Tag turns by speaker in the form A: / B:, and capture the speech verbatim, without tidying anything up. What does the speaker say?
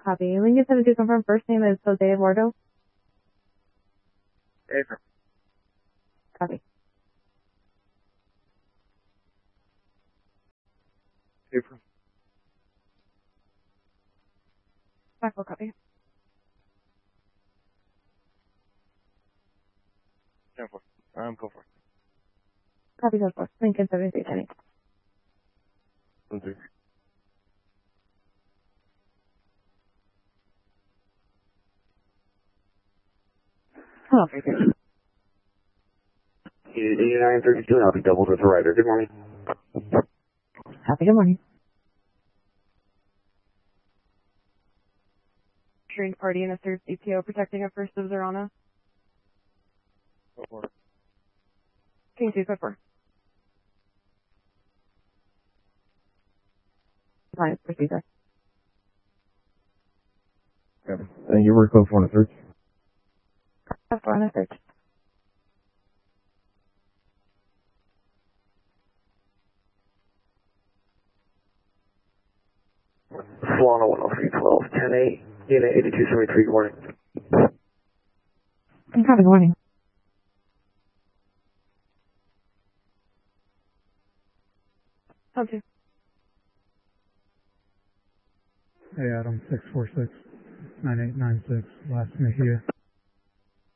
A: Copy. Lincoln seven two confirm first name is Jose Eduardo.
B: April.
A: Copy.
B: April.
A: Back four, copy.
B: ten four. Um, go for it.
A: Copy, ten four. Lincoln seven three ten eight.
B: One three.
A: Hello, three three.
B: eighty-nine thirty-two, and I'll be doubled with the rider. Good morning.
A: Happy good morning. Trained party in a third C P O protecting a first of Zerana.
B: Go for it.
A: King two, code four. Compliance procedure.
B: Okay. Thank you. We're code four on a search.
A: Code four on a search.
B: Solana one oh three twelve ten eight. Unit eighty-two seventy-three. Good morning.
A: Happy good morning. Code two.
C: Hey Adam, six four six nine eight nine six, last Mejia.